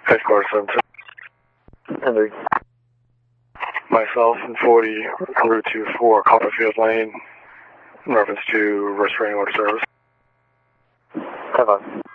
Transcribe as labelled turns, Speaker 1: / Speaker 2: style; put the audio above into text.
Speaker 1: Headquarters 7. Henry. Myself and 40 en route to 4 Copperfield Lane in reference to restraining order service.
Speaker 2: Have a